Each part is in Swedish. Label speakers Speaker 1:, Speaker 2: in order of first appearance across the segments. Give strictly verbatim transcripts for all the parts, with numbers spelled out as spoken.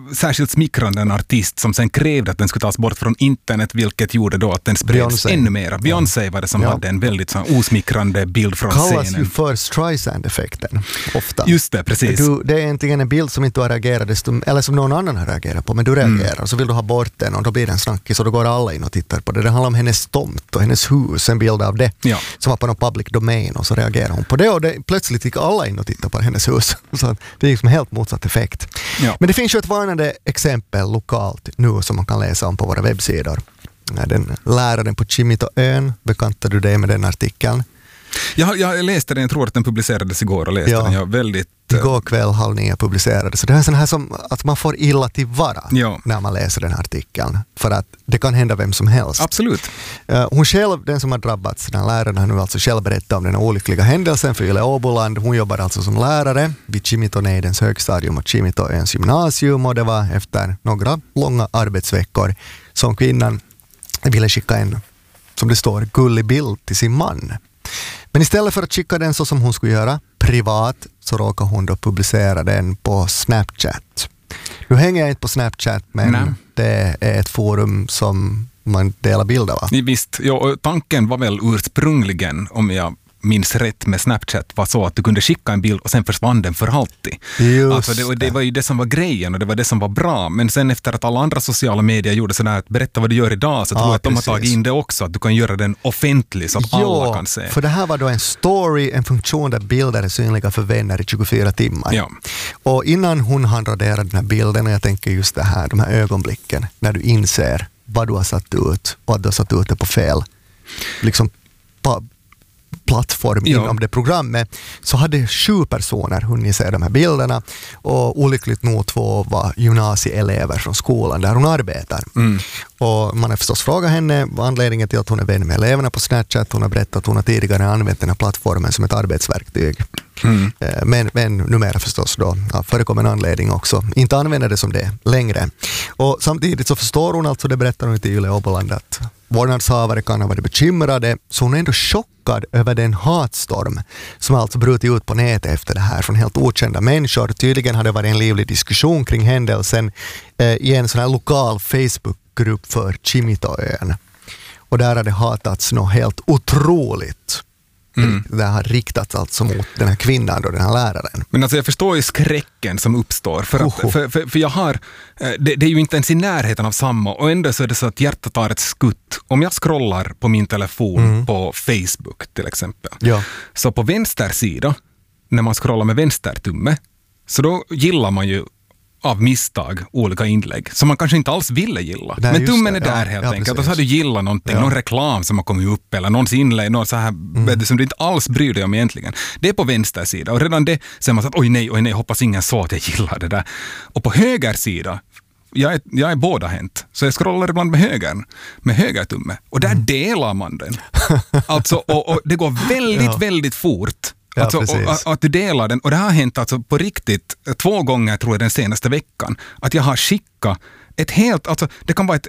Speaker 1: särskilt smickrande en artist som sen krävde att den skulle tas bort från internet, vilket gjorde då att den spreds ännu mer. Beyoncé var det som ja. hade en väldigt så osmickrande bild från
Speaker 2: kallas
Speaker 1: scenen.
Speaker 2: Kallas ju för Streisand-effekten ofta.
Speaker 1: Just det, precis.
Speaker 2: Du, det är egentligen en bild som inte du har reagerat, eller som någon annan har reagerat på, men du reagerar mm. så vill du ha bort den och då blir den snackig så då går alla in och tittar på det. Det handlar om hennes tomt och hennes hus, en bild av det
Speaker 1: ja.
Speaker 2: som var på någon public domain och så reagerar hon på det och det, plötsligt gick alla in och tittade på hennes hus. Så det är liksom helt motsatt effekt.
Speaker 1: Ja.
Speaker 2: Men det finns ju ett varnande exempel lokalt nu som man kan läsa om på våra webbsidor. Den läraren på Kimitoön, bekantade du dig med den artikeln?
Speaker 1: Jag, jag läste den, jag tror att den publicerades igår och läste
Speaker 2: ja.
Speaker 1: den. Jag väldigt...
Speaker 2: Igår kväll halv nio publicerades. Så det är sån här som att man får illa till vara
Speaker 1: ja.
Speaker 2: när man läser den här artikeln. För att det kan hända vem som helst.
Speaker 1: Absolut.
Speaker 2: Uh, hon själv, den som har drabbats, den läraren har nu alltså själv berättat om den olyckliga händelsen för Yle Åboland. Hon jobbar alltså som lärare vid Kimitoneidens högstadium och Kimitoöns gymnasium och det var efter några långa arbetsveckor som kvinnan ville skicka en, som det står, gullig bild till sin man. Men istället för att skicka den så som hon skulle göra, privat, så råkar hon då publicera den på Snapchat. Nu hänger jag inte på Snapchat, men Nej. det är ett forum som man delar bilder, va?
Speaker 1: Visst, ja, tanken var väl ursprungligen, om jag minns rätt med Snapchat, var så att du kunde skicka en bild och sen försvann den för alltid. Alltså det, det var ju det som var grejen och det var det som var bra. Men sen efter att alla andra sociala medier gjorde sådär att berätta vad du gör idag, så ja, tror jag att precis. de har tagit in det också, att du kan göra den offentlig så att jo, alla kan se.
Speaker 2: För det här var då en story, en funktion där bilder är synliga för vänner i tjugofyra timmar.
Speaker 1: Ja.
Speaker 2: Och innan hon hann radera den här bilden, och jag tänker just det här, de här ögonblicken, när du inser vad du har satt ut och att du har satt ut det på fel liksom på plattform ja. inom det programmet, så hade sju personer hunnit se de här bilderna och olyckligt nog två var gymnasieelever från skolan där hon arbetar. Mm. Och man har förstås frågat henne anledningen till att hon är vän med eleverna på Snapchat. Hon har berättat att hon har tidigare använt den här plattformen som ett arbetsverktyg. Mm. Men, men numera förstås då ja, förekommer en anledning också. Inte använder det som det längre. Och samtidigt så förstår hon alltså, det berättar hon till Yle Åboland, att vårdnadshavare kan ha varit bekymrade, så hon är ändå chockad över den hatstorm som alltså brutit ut på nätet efter det här från helt okända människor. Tydligen hade det varit en livlig diskussion kring händelsen eh, i en sån här lokal Facebookgrupp för Kimitoön. Och där hade det hatats något helt otroligt. Mm. Det har riktats alltså mot den här kvinnan och den här läraren.
Speaker 1: Men alltså jag förstår ju skräcken som uppstår. För, att, för, för, för jag har, det, det är ju inte ens i närheten av samma. Och ändå så är det så att hjärtat tar ett skutt. Om jag scrollar på min telefon mm. på Facebook till exempel. Ja. Så på vänster sida, när man scrollar med vänster tumme, så då gillar man ju av misstag olika inlägg som man kanske inte alls ville gilla. Nej, men tummen är där ja, helt ja, enkelt. Och så har du gillat någonting, ja. någon reklam som har kommit upp eller någons inlägg, någon så här mm. som du inte alls bryr dig om egentligen. Det är på vänster sida och redan det så är man så att oj nej, oj nej, hoppas ingen så att jag gillar det där. Och på höger sida, jag är, jag är båda hänt, så jag scrollar ibland med högern, med höger tumme. Och där mm. delar man den. Alltså, och, och det går väldigt, ja. väldigt fort.
Speaker 2: Ja,
Speaker 1: alltså, och, att du delar den. Och det har hänt alltså på riktigt två gånger tror jag den senaste veckan. Att jag har skickat ett helt, alltså det kan vara ett,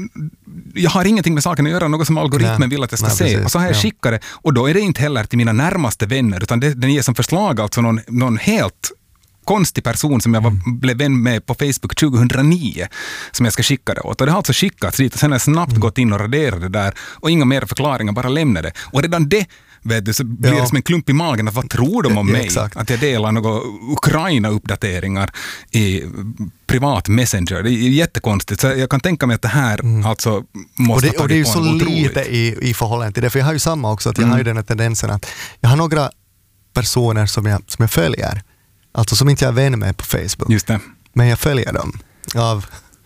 Speaker 1: jag har ingenting med saken att göra, något som algoritmen nej, vill att jag ska nej, se. Precis, och så har jag ja. skickat det. Och då är det inte heller till mina närmaste vänner, utan det, den ger som förslag alltså någon, någon helt konstig person som jag var, mm. blev vän med på Facebook tjugohundranio som jag ska skicka det åt. Och det har alltså skickats dit och sen har jag snabbt mm. gått in och raderat det där och inga mer förklaringar, bara lämna det. Och redan det vet du, så blir ja. det som en klump i magen att vad tror de om ja, mig? Exakt. Att jag delar några Ukraina-uppdateringar i privat messenger. Det är jättekonstigt. Så jag kan tänka mig att det här mm. alltså måste
Speaker 2: och det, och det är ju så lite i, i förhållande till det. För jag har ju samma också, att jag mm. har ju den här tendensen att jag har några personer som jag, som jag följer, alltså som inte jag är vän med på Facebook.
Speaker 1: Just det.
Speaker 2: Men jag följer dem av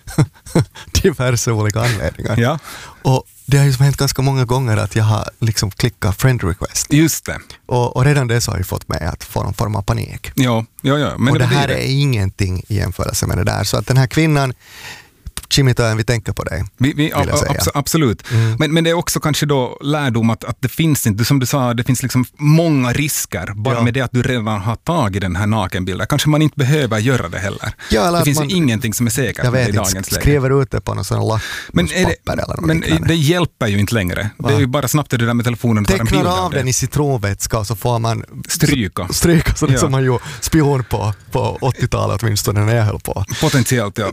Speaker 2: diverse olika anledningar.
Speaker 1: Ja.
Speaker 2: Och det har ju hänt ganska många gånger att jag har liksom klickat friend request.
Speaker 1: Just det.
Speaker 2: Och, och redan det så har ju fått mig att få någon form av panik.
Speaker 1: Ja, ja, ja. Men
Speaker 2: och det,
Speaker 1: det
Speaker 2: här
Speaker 1: det.
Speaker 2: är ingenting i jämförelse med det där. Så att den här kvinnan, Kimitoön, vi tänker på dig.
Speaker 1: Vi, vi, ab- ab- absolut. Mm. Men, men det är också kanske då lärdom att, att det finns inte, som du sa, det finns liksom många risker bara ja. med det att du redan har tagit den här nakenbilden. Kanske man inte behöver göra det heller. Ja, det finns man, ju ingenting som är säkert
Speaker 2: med
Speaker 1: i dagens läge.
Speaker 2: Skriver ut det på någon sån lackmuspapper eller något.
Speaker 1: Men liknande. Det hjälper ju inte längre. Va? Det är ju bara snabbt det där med telefonen.
Speaker 2: Tecknar av den i citronvätska och så får man
Speaker 1: stryka.
Speaker 2: Stryka så det ja. som man ju spion på, på åttiotalet åtminstone när jag höll på.
Speaker 1: Potentiellt, ja.